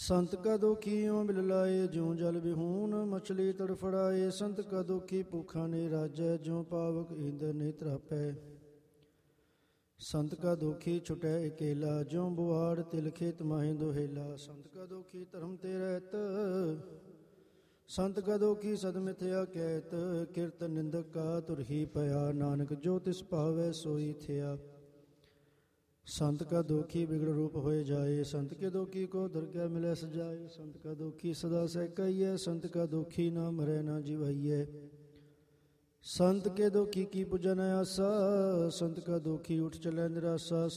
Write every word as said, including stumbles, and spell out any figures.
संत का दुखी यों बिल लाए ज्यों जल विहून, मछली तड़फड़ाए संत का दुखी भूखा नहीं राजै, ज्यों पावक ईंदर नहीं त्रापै। संत का दुखी छुटै अकेला, ज्यों बुआड़ तिल खेत माहे दुहेला। संत का दुखी धर्म ते रहत, संत का दुखी सद मिथ्या कहत। किरत निंदक का तुरही पया, नानक जो तिस पावै सोई थिया। संत का दुखी बिगड़ रूप होए जाए, संत के दुखी को दरगाह मिले सजाए। संत का दुखी सदा सहकइए, संत का दुखी ना मरे ना जीवाइए। संत के दुखी की पूजन आसा, संत का दुखी उठ चले निराशा।